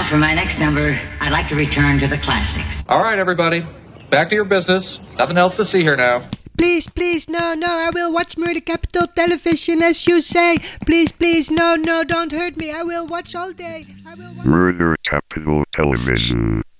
Now, for my next number, I'd like to return to the classics. All right, everybody. Back to your business. Nothing else to see here now. Please, no, I will watch Murder Capital Television as you say. Please, no, don't hurt me. I will watch all day. Murder Capital Television.